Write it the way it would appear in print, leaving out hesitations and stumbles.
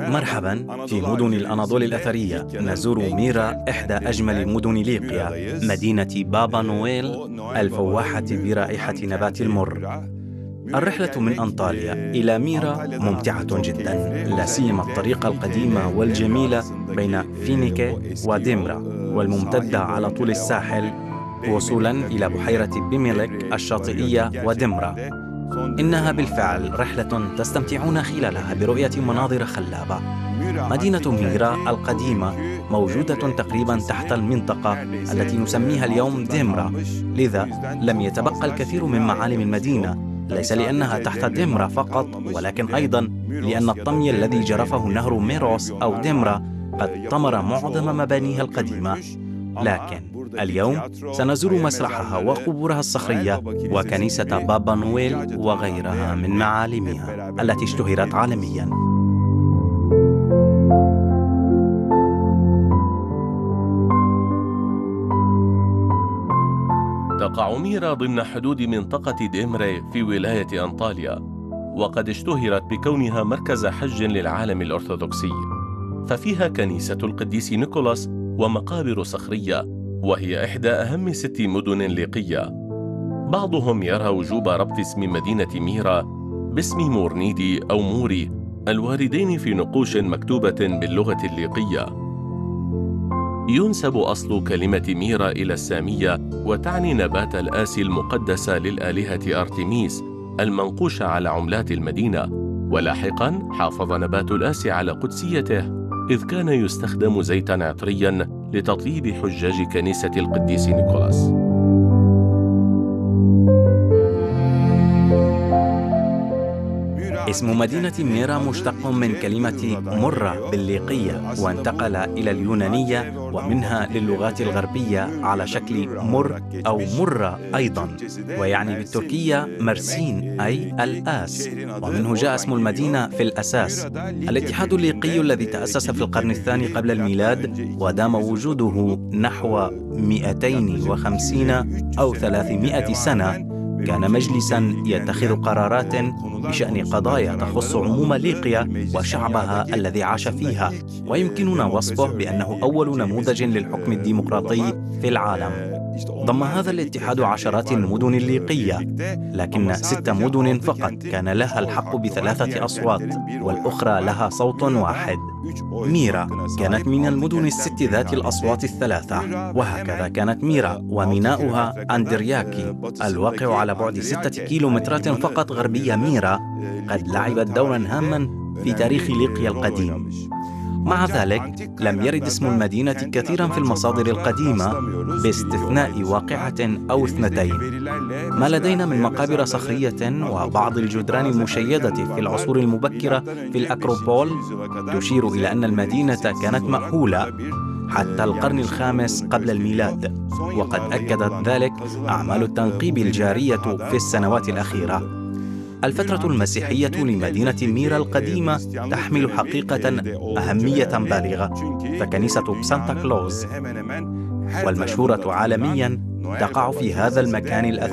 مرحبا. في مدن الأناضول الأثرية نزور ميرا، إحدى أجمل مدن ليبيا، مدينة بابا نويل الفواحة برائحة نبات المر. الرحلة من أنطاليا إلى ميرا ممتعة جدا، لا سيما الطريق القديمة والجميلة بين فينيكي وديمرا والممتدة على طول الساحل وصولا إلى بحيرة بيميلك الشاطئية ودمرة. إنها بالفعل رحلة تستمتعون خلالها برؤية مناظر خلابة. مدينة ميرا القديمة موجودة تقريبا تحت المنطقة التي نسميها اليوم ديمرا، لذا لم يتبقى الكثير من معالم المدينة، ليس لأنها تحت ديمرا فقط، ولكن أيضا لأن الطمي الذي جرفه نهر ميروس أو ديمرا قد طمر معظم مبانيها القديمة. لكن اليوم سنزور مسرحها وقبورها الصخرية وكنيسة بابا نويل وغيرها من معالمها التي اشتهرت عالمياً. تقع ميرا ضمن حدود منطقة ديمري في ولاية أنطاليا، وقد اشتهرت بكونها مركز حج للعالم الأرثوذكسي، ففيها كنيسة القديس نيكولاس ومقابر صخرية، وهي إحدى أهم 6 مدن ليقية. بعضهم يرى وجوب ربط اسم مدينة ميرا باسم مورنيدي أو موري الواردين في نقوش مكتوبة باللغة الليقية. ينسب أصل كلمة ميرا إلى السامية، وتعني نبات الآس المقدس للآلهة أرتميس المنقوش على عملات المدينة، ولاحقاً حافظ نبات الآس على قدسيته، إذ كان يستخدم زيتاً عطرياً لتطيب حجاج كنيسة القديس نيكولاس. اسم مدينة ميرا مشتق من كلمة مرة بالليقية، وانتقل إلى اليونانية ومنها للغات الغربية على شكل مر أو مرة أيضا، ويعني بالتركية مرسين أي الآس، ومنه جاء اسم المدينة في الأساس. الاتحاد الليقي الذي تأسس في القرن الثاني قبل الميلاد ودام وجوده نحو 250 أو 300 سنة، كان مجلساً يتخذ قرارات بشأن قضايا تخص عموم ليقيا وشعبها الذي عاش فيها، ويمكننا وصفه بأنه أول نموذج للحكم الديمقراطي في العالم. ضم هذا الاتحاد عشرات المدن الليقية، لكن 6 مدن فقط كان لها الحق ب3 أصوات، والأخرى لها صوت واحد. ميرا كانت من المدن ال6 ذات الأصوات ال3، وهكذا كانت ميرا وميناؤها أندرياكي الواقع على بعد 6 كيلومترات فقط غربية ميرا قد لعبت دورا هاما في تاريخ ليقيا القديم. مع ذلك لم يرد اسم المدينة كثيرا في المصادر القديمة باستثناء واقعة أو 2. ما لدينا من مقابر صخرية وبعض الجدران المشيدة في العصور المبكرة في الأكروبول تشير إلى أن المدينة كانت مأهولة حتى القرن الخامس قبل الميلاد، وقد أكدت ذلك أعمال التنقيب الجارية في السنوات الأخيرة. الفترة المسيحية لمدينة ميرا القديمة تحمل حقيقة أهمية بالغة، فكنيسة سانتا كلوز والمشهورة عالمياً تقع في هذا المكان الأثري.